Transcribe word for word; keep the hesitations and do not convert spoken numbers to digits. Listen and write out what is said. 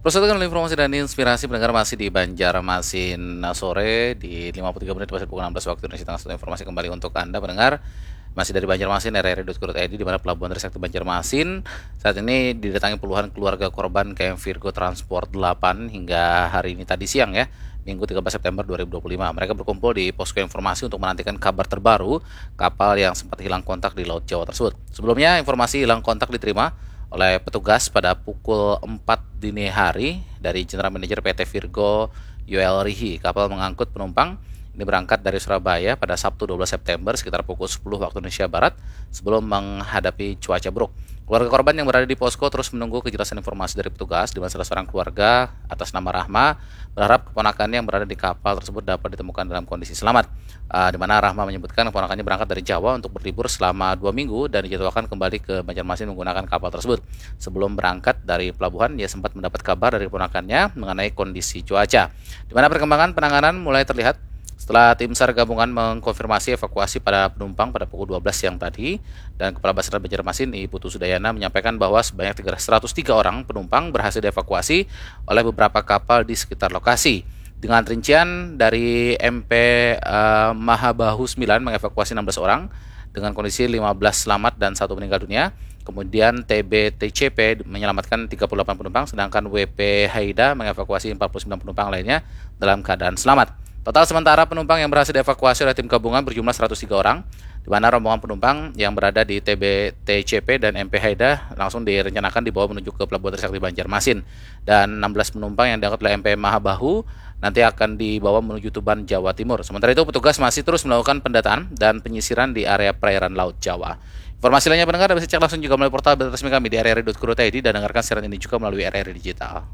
Persaudara informasi dan inspirasi pendengar masih di Banjarmasin sore di lima puluh tiga menit pasal pukul enam belas waktu Indonesia Tengah. Satu informasi kembali untuk Anda pendengar masih dari Banjarmasin r r i dot co dot i d di mana pelabuhan Trisakti Banjarmasin saat ini didatangi puluhan keluarga korban K M Virgo Transport delapan hingga hari ini tadi siang ya, Minggu tiga belas September dua ribu dua puluh lima. Mereka berkumpul di posko informasi untuk menantikan kabar terbaru kapal yang sempat hilang kontak di Laut Jawa tersebut. Sebelumnya informasi hilang kontak diterima oleh petugas pada pukul empat dini hari dari General Manager P T Virgo Yoel Rihi. Kapal mengangkut penumpang ini berangkat dari Surabaya pada Sabtu dua belas September sekitar pukul sepuluh waktu Indonesia Barat sebelum menghadapi cuaca buruk. Keluarga korban yang berada di posko terus menunggu kejelasan informasi dari petugas, di mana salah seorang keluarga atas nama Rahma berharap keponakannya yang berada di kapal tersebut dapat ditemukan dalam kondisi selamat. Uh, di mana Rahma menyebutkan keponakannya berangkat dari Jawa untuk berlibur selama dua minggu dan dijadwalkan kembali ke Banjarmasin menggunakan kapal tersebut. Sebelum berangkat dari pelabuhan, ia sempat mendapat kabar dari keponakannya mengenai kondisi cuaca, di mana perkembangan penanganan mulai terlihat setelah tim SAR gabungan mengkonfirmasi evakuasi pada penumpang pada pukul dua belas siang tadi, dan Kepala Basarnas Banjarmasin I Putu Sudayana menyampaikan bahwa sebanyak seratus tiga orang penumpang berhasil dievakuasi oleh beberapa kapal di sekitar lokasi. Dengan rincian dari M P uh, Mahabahu sembilan mengevakuasi enam belas orang dengan kondisi lima belas selamat dan satu meninggal dunia. Kemudian T B T C P menyelamatkan tiga puluh delapan penumpang, sedangkan W P Haida mengevakuasi empat puluh sembilan penumpang lainnya dalam keadaan selamat. Total sementara penumpang yang berhasil dievakuasi oleh tim gabungan berjumlah seratus tiga orang, di mana rombongan penumpang yang berada di T B T C P dan M P Haida langsung direncanakan dibawa menuju ke Pelabuhan Trisakti Banjarmasin, dan enam belas penumpang yang diangkut oleh M P Mahabahu nanti akan dibawa menuju Tuban, Jawa Timur. Sementara itu petugas masih terus melakukan pendataan dan penyisiran di area perairan Laut Jawa. Informasi lainnya pendengar bisa cek langsung juga melalui portal resmi kami di r r i dot co dot i d dan dengarkan siaran ini juga melalui R R I Digital.